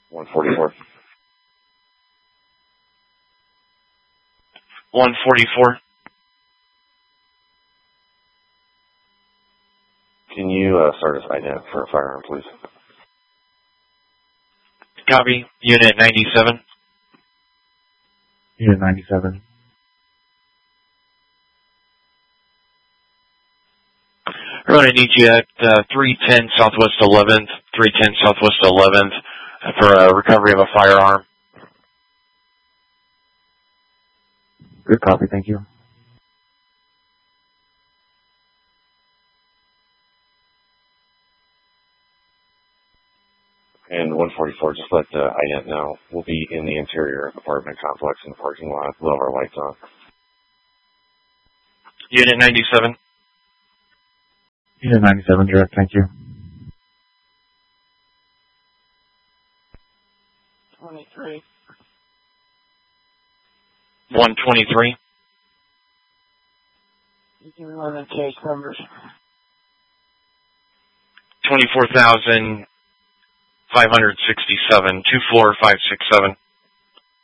144. 144. Can you start us ident for a firearm, please? Copy. Unit 97. Unit 97. We're going to need you at 310 Southwest 11th, 310 Southwest 11th for a recovery of a firearm. Good copy, thank you. And 144, just let ident know. We'll be in the interior apartment complex in the parking lot. We'll have our lights on. Unit 97. Unit 97, direct, thank you. 23. 123. You can run the case numbers. 24,567. 24567.